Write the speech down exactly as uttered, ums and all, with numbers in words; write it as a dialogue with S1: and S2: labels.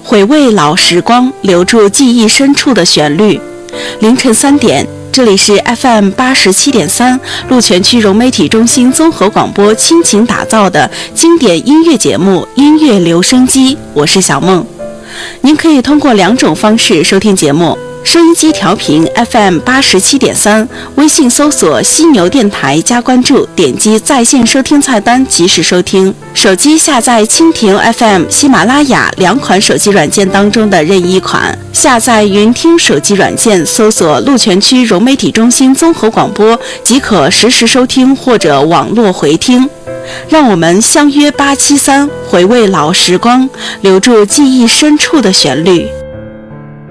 S1: 回味老时光，留住记忆深处的旋律。凌晨三点，这里是 F M 八十七点三鹿泉区融媒体中心综合广播倾情打造的经典音乐节目《音乐留声机》，我是小梦。您可以通过两种方式收听节目：收音机调频 F M 八十七点三，微信搜索犀牛电台加关注，点击在线收听菜单及时收听；手机下载蜻蜓 F M、喜马拉雅两款手机软件当中的任意一款，下载云听手机软件，搜索鹿泉区融媒体中心综合广播即可实时收听或者网络回听。让我们相约八七三，回味老时光，留住记忆深处的旋律。